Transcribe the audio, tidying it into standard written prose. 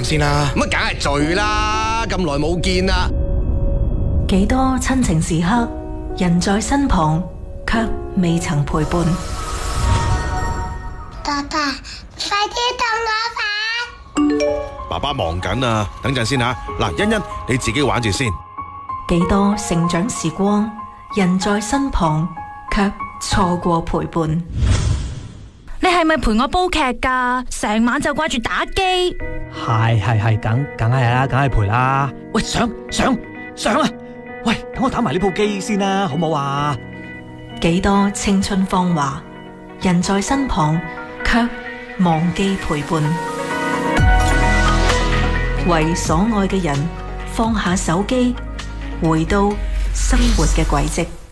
先啦。 咁啊，梗係聚啦，咁耐冇見啦。 幾多親情時刻，人在身旁，卻未曾陪伴。 爸爸，快啲同我玩！ 爸爸忙緊啊，等陣先吓。嗱，欣欣你自己玩住先。 幾多成長時光，人在身旁，卻錯過陪伴。 你係咪陪我煲劇㗎？成晚就掛住打機。 係，梗係啦，梗係陪啦。喂，上啊！喂，等我打埋呢部機先啦，好唔好啊？ 幾多青春芳華，人在身旁，卻忘記陪伴。為所愛嘅人放下手機，回到生活嘅軌跡。